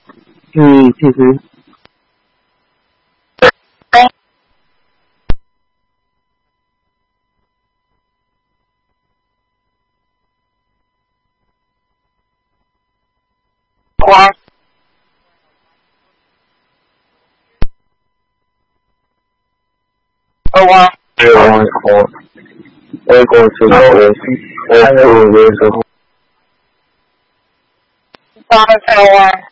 其实我过去的我有的时候。